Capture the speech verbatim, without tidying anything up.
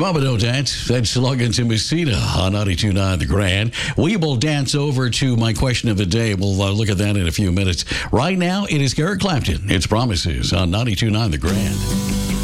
Mama Don't Dance. That's Logan to Messina on ninety-two point nine The Grand. We will dance over to my question of the day. We'll uh, look at that in a few minutes. Right now, it is Garrett Clapton. It's Promises on ninety-two point nine The Grand.